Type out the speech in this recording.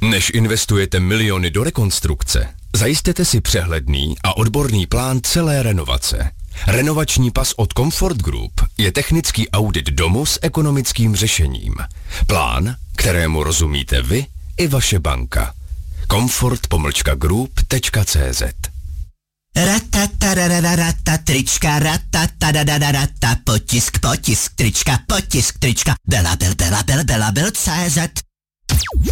Než investujete miliony do rekonstrukce, zajistěte si přehledný a odborný plán celé renovace. Renovační pas od Comfort Group je technický audit domu s ekonomickým řešením. Plán, kterému rozumíte vy i vaše banka. comfort-group.cz Ratatarararata trička, ratatarararata potisk trička, Bela Bel CZ.